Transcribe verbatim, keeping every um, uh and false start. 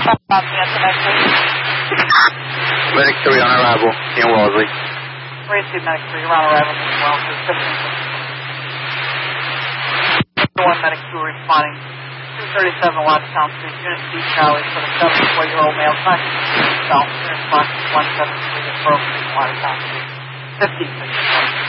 About the next week. Medic three on arrival in Wellesley. three two Medic three, you're on arrival in Wellesley. fifteen. one Medic two responding. two thirty-seven Watchtown Street, Unit D Charlie for the seven-four-year-old male conscious. South, response one seven three, appropriate Watchtown Street. fifteen.